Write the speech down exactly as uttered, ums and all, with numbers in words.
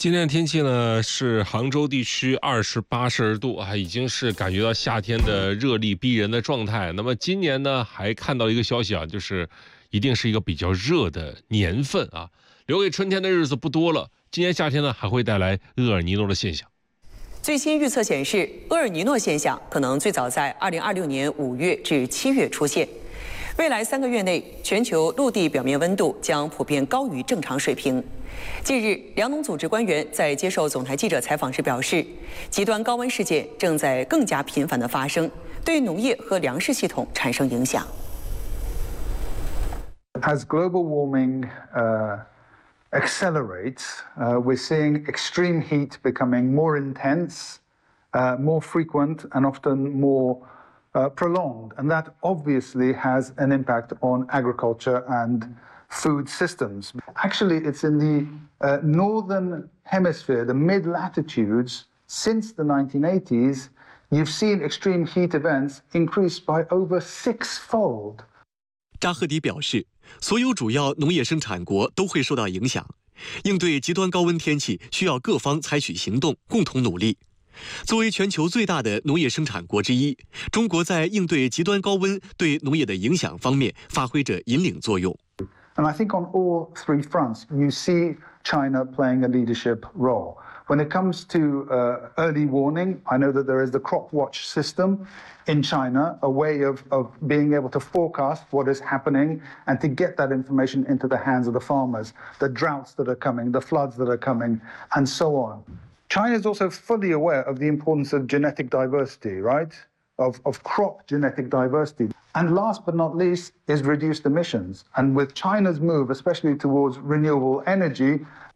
今天的天气呢是杭州地区二十八摄氏度啊，已经是感觉到夏天的热力逼人的状态。那么今年呢还看到一个消息啊，就是一定是一个比较热的年份啊，留给春天的日子不多了。今年夏天呢还会带来厄尔尼诺的现象。 最新预测显示，厄尔尼诺现象可能最早在二零二六年五月至七月出现。未来三个月内，全球陆地表面温度将普遍高于正常水平。近日，粮农组织官员在接受总台记者采访时表示，极端高温事件正在更加频繁地发生，对农业和粮食系统产生影响。 As global warming uh, accelerates, uh, we're seeing extreme heat becoming more intense, uh, more frequent, and often more uh, prolonged. And that obviously has an impact on agriculture and food systems. Actually, it's in the uh, northern hemisphere, the mid-latitudes, since the nineteen eighties, you've seen extreme heat events increase by over six-fold. 扎赫迪表示，所有主要农业生产国都会受到影响，应对极端高温天气需要各方采取行动，共同努力。作为全球最大的农业生产国之一，中国在应对极端高温对农业的影响方面发挥着引领作用。 And I think on all three fronts, you see China playing a leadership role. When it comes to uh, early warning, I know that there is the crop watch system in China, a way of, of being able to forecast what is happening and to get that information into the hands of the farmers, the droughts that are coming, the floods that are coming, and so on. China is also fully aware of the importance of genetic diversity, right? Of, of crop genetic diversity. And last but not least is reduced emissions. And with China's move, especially towards renewable energy,